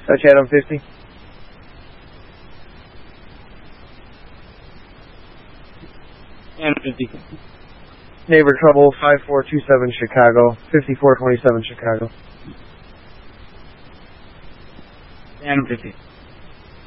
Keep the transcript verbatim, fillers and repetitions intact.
Touch Adam fifty. Adam fifty. Neighbor Trouble five four two seven Chicago, fifty-four twenty-seven Chicago. Adam fifty.